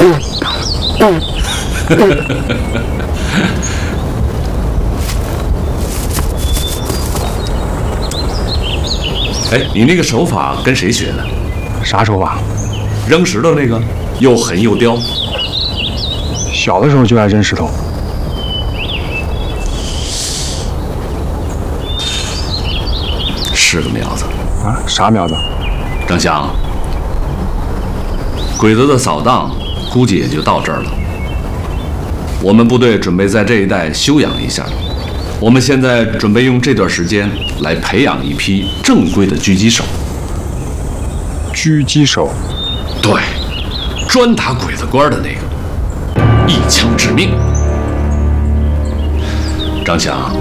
哎，你那个手法跟谁学的？ 啥手法？ 扔石头那个，又狠又刁。 小的时候就爱扔石头。 是个苗子啊？啥苗子？ 张翔，鬼子的扫荡估计也就到这儿了。我们部队准备在这一带休养一下。我们现在准备用这段时间来培养一批正规的狙击手。 狙击手？ 对，专打鬼子官的那个，一枪致命。张翔，